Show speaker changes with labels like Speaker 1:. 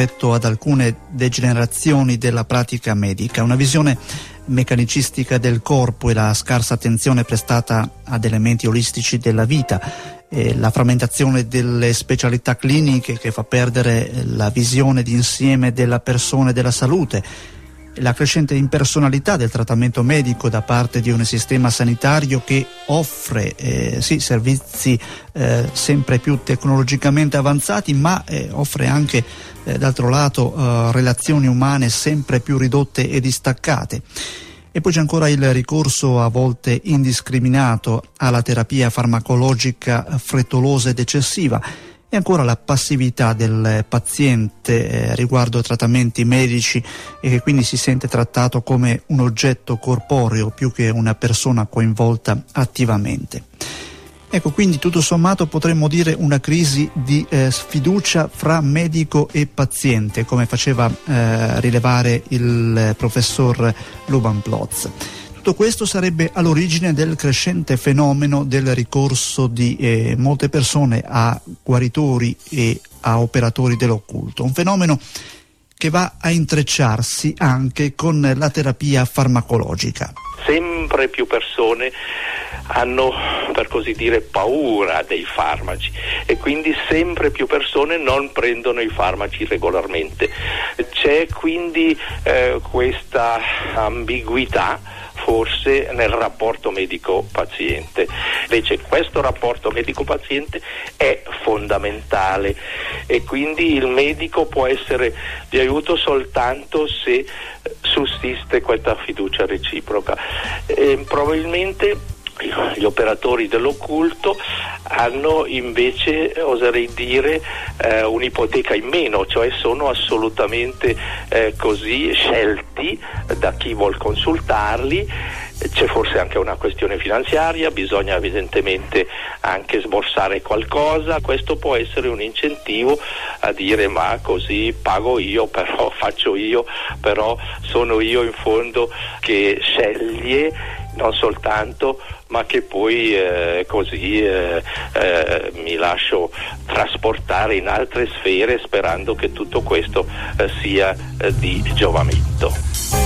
Speaker 1: rispetto ad alcune degenerazioni della pratica medica, una visione meccanicistica del corpo e la scarsa attenzione prestata ad elementi olistici della vita, la frammentazione delle specialità cliniche che fa perdere la visione d'insieme della persona e della salute, la crescente impersonalità del trattamento medico da parte di un sistema sanitario che offre servizi sempre più tecnologicamente avanzati, ma offre anche d'altro lato relazioni umane sempre più ridotte e distaccate. E poi c'è ancora il ricorso a volte indiscriminato alla terapia farmacologica frettolosa ed eccessiva, e ancora la passività del paziente riguardo a trattamenti medici, e che quindi si sente trattato come un oggetto corporeo più che una persona coinvolta attivamente. Ecco, quindi tutto sommato potremmo dire una crisi di sfiducia fra medico e paziente, come faceva rilevare il professor Luban Plotz. Tutto questo sarebbe all'origine del crescente fenomeno del ricorso di molte persone a guaritori e a operatori dell'occulto, un fenomeno che va a intrecciarsi anche con la terapia farmacologica.
Speaker 2: Sempre più persone hanno, per così dire, paura dei farmaci, e quindi sempre più persone non prendono i farmaci regolarmente. C'è quindi questa ambiguità forse nel rapporto medico-paziente. Invece questo rapporto medico-paziente è fondamentale, e quindi il medico può essere di aiuto soltanto se sussiste questa fiducia reciproca. Probabilmente gli operatori dell'occulto hanno invece, oserei dire, un'ipoteca in meno, cioè sono assolutamente così scelti da chi vuol consultarli. C'è forse anche una questione finanziaria, bisogna evidentemente anche sborsare qualcosa. Questo può essere un incentivo a dire: ma così pago io, però faccio io, però sono io in fondo che sceglie, non soltanto, ma che poi mi lascio trasportare in altre sfere, sperando che tutto questo sia di giovamento.